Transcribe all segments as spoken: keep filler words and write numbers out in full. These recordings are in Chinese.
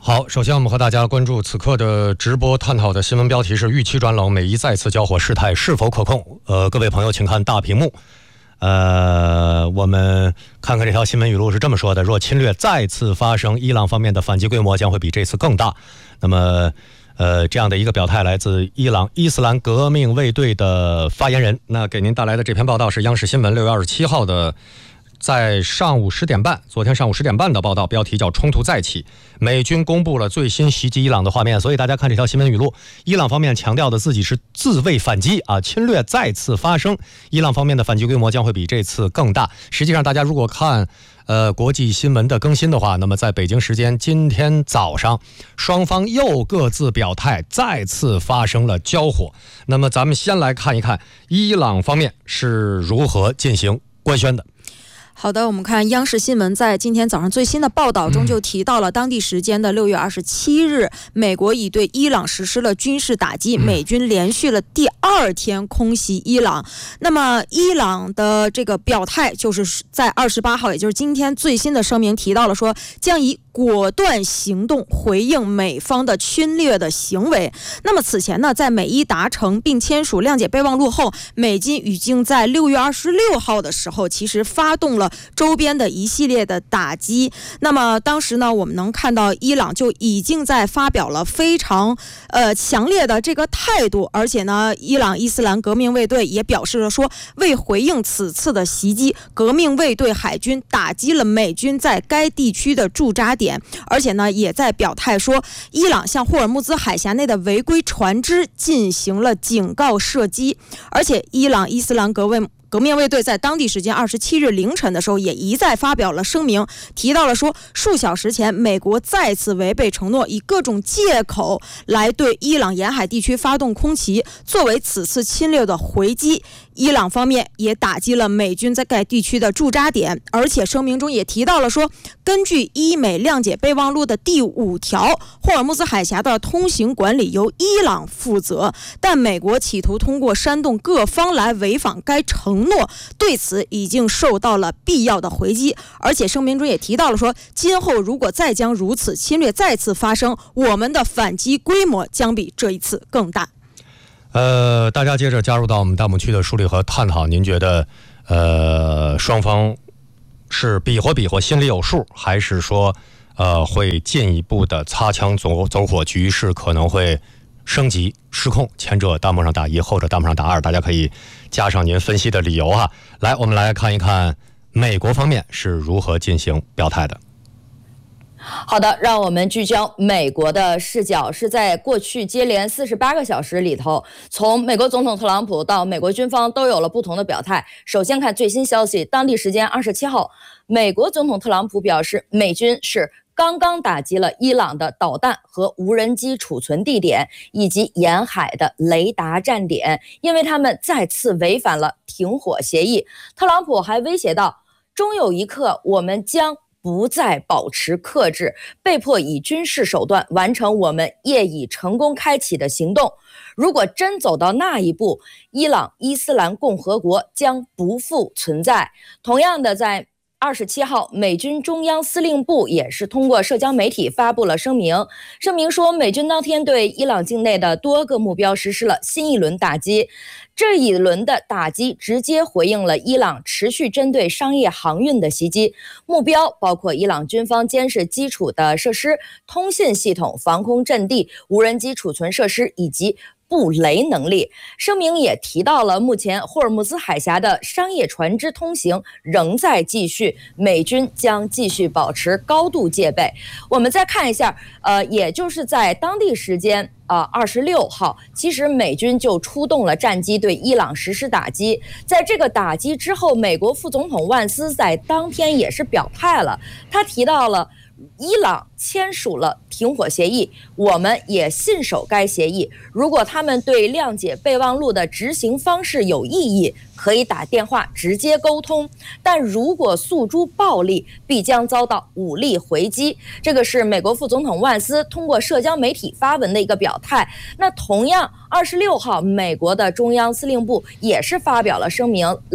好，首先我们和大家关注此刻的直播探讨的新闻标题是预期转冷，美伊再次交火，事态是否可控？呃，各位朋友请看大屏幕。呃，我们看看这条新闻语录是这么说的：若侵略再次发生，伊朗方面的反击规模将会比这次更大。那么呃，这样的一个表态来自伊朗伊斯兰革命卫队的发言人。那给您带来的这篇报道是央视新闻六月二十七号的，在上午十点半，昨天上午十点半的报道，标题叫冲突再起，美军公布了最新袭击伊朗的画面。所以大家看这条新闻语录，伊朗方面强调的自己是自卫反击啊，侵略再次发生，伊朗方面的反击规模将会比这次更大。实际上大家如果看呃国际新闻的更新的话，那么在北京时间今天早上，双方又各自表态，再次发生了交火。那么咱们先来看一看伊朗方面是如何进行官宣的。 好的，我们看央视新闻在今天早上最新的报道中就提到了，当地时间的六月二十七日，美国已对伊朗实施了军事打击，美军连续了第二天空袭伊朗。那么伊朗的这个表态就是在二十八号，也就是今天最新的声明提到了说，将以果断行动回应美方的侵略的行为。那么此前呢，在美伊达成并签署谅解备忘录后，美军已经在六月二十六号的时候其实发动了周边的一系列的打击。那么当时呢，我们能看到伊朗就已经在发表了非常呃强烈的这个态度，而且呢，伊朗伊斯兰革命卫队也表示了说，为回应此次的袭击，革命卫队海军打击了美军在该地区的驻扎点。而且呢，也在表态说，伊朗向霍尔木兹海峡内的违规船只进行了警告射击。而且伊朗伊斯兰革命革命卫队在当地时间二十七日凌晨的时候也一再发表了声明，提到了说，数小时前美国再次违背承诺，以各种借口来对伊朗沿海地区发动空袭，作为此次侵略的回击。伊朗方面也打击了美军在该地区的驻扎点，而且声明中也提到了说，根据伊美谅解备忘录的第五条，霍尔木兹海峡的通行管理由伊朗负责，但美国企图通过煽动各方来违反该承诺，对此已经受到了必要的回击。而且声明中也提到了说，今后如果再将如此侵略再次发生，我们的反击规模将比这一次更大。 呃，大家接着加入到我们弹幕区的梳理和探讨，您觉得呃双方是比划比划心里有数，还是说呃会进一步的擦枪走走火，局势可能会升级失控？前者弹幕上打一，后者弹幕上打二，大家可以加上您分析的理由哈。来，我们来看一看美国方面是如何进行表态的。 好的，让我们聚焦美国的视角，是在过去接连四十八个小时里头，从美国总统特朗普到美国军方都有了不同的表态。首先看最新消息，当地时间二十七号，美国总统特朗普表示，美军是刚刚打击了伊朗的导弹和无人机储存地点以及沿海的雷达站点，因为他们再次违反了停火协议。特朗普还威胁到，终有一刻我们将不再保持克制，被迫以军事手段完成我们业已成功开启的行动。如果真走到那一步，伊朗伊斯兰共和国将不复存在。同样的，在二十七号，美军中央司令部也是通过社交媒体发布了声明，声明说，美军当天对伊朗境内的多个目标实施了新一轮打击。这一轮的打击直接回应了伊朗持续针对商业航运的袭击，目标包括伊朗军方监视基础的设施、通信系统、防空阵地、无人机储存设施以及布雷能力。声明也提到了，目前霍尔木兹海峡的商业船只通行仍在继续，美军将继续保持高度戒备。我们再看一下，呃，也就是在当地时间呃，二十六号，其实美军就出动了战机对伊朗实施打击。在这个打击之后，美国副总统万斯在当天也是表态了，他提到了伊朗签署了停火协议，我们也信守该协议。如果他们对谅解备忘录的执行方式有异议，可以打电话直接沟通，但如果诉诸暴力，必将遭到武力回击。这个是美国副总统万斯通过社交媒体发文的一个表态。那同样二十六号，美国的中央司令部也是发表了声明，来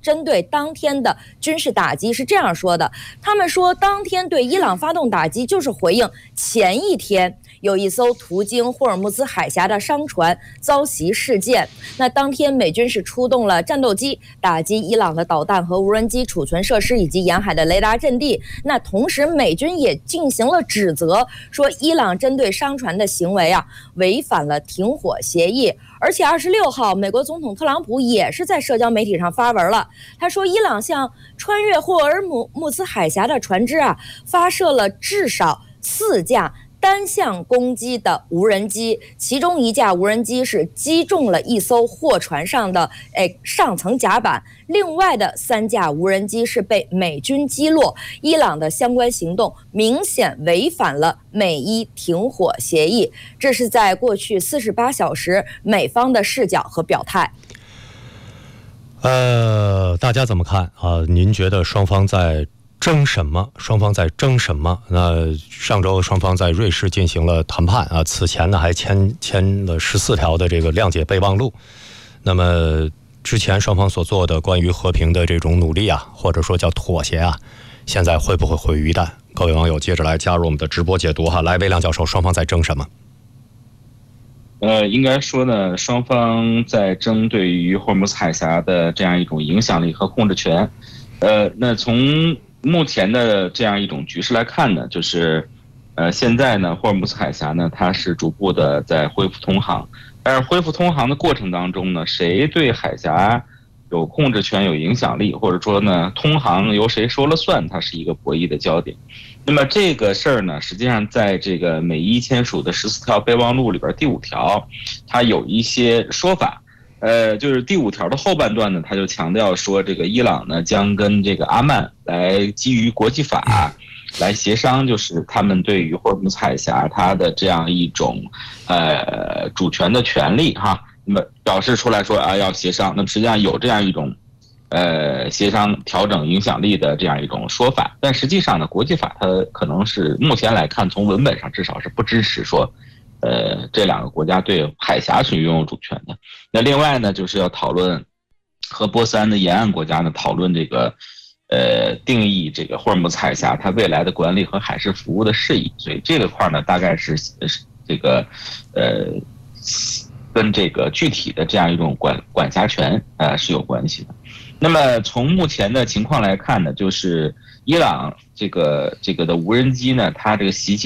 针对当天的军事打击是这样说的，他们说当天对伊朗发动打击就是回应前一天有一艘途经霍尔木兹海峡的商船遭袭事件。那当天美军是出动了战斗机打击伊朗的导弹和无人机储存设施以及沿海的雷达阵地。那同时美军也进行了指责，说伊朗针对商船的行为啊违反了停火协议。而且二十六号，美国总统特朗普也是在社交媒体上发文了，他说伊朗向穿越霍尔木兹海峡的船只啊发射了至少四架单向攻击的无人机，其中一架无人机是击中了一艘货船上的诶上层甲板，另外的三架无人机是被美军击落。伊朗的相关行动明显违反了美伊停火协议，这是在过去四十八小时美方的视角和表态。 呃，大家怎么看啊？您觉得双方在争什么？双方在争什么？那上周双方在瑞士进行了谈判啊，此前呢还签签了十四条的这个谅解备忘录。那么之前双方所做的关于和平的这种努力啊，或者说叫妥协啊，现在会不会毁于一旦？各位网友接着来加入我们的直播解读哈。来，魏亮教授，双方在争什么？ 呃，应该说呢，双方在争对于霍尔木兹海峡的这样一种影响力和控制权。呃，那从目前的这样一种局势来看呢，就是，呃，现在呢，霍尔木兹海峡呢，它是逐步的在恢复通航，但是恢复通航的过程当中呢，谁对海峡有控制权、有影响力，或者说呢，通航由谁说了算，它是一个博弈的焦点。那么这个事儿呢，实际上在这个美伊签署的十四条备忘录里边第五条，它有一些说法。呃，就是第五条的后半段呢，他就强调说，这个伊朗呢将跟这个阿曼来基于国际法来协商，就是他们对于霍尔木兹海峡它的这样一种呃主权的权利哈，那么表示出来说啊要协商，那么实际上有这样一种呃协商调整影响力的这样一种说法，但实际上呢，国际法它可能是目前来看从文本上至少是不支持说。呃，这两个国家对海峡是拥有主权的。那另外呢，就是要讨论和波斯湾的沿岸国家呢讨论这个呃定义这个霍尔木兹海峡它未来的管理和海事服务的事宜。所以这个块呢，大概是这个呃跟这个具体的这样一种管管辖权呃是有关系的。那么从目前的情况来看呢，就是伊朗这个这个的无人机呢，它这个袭击。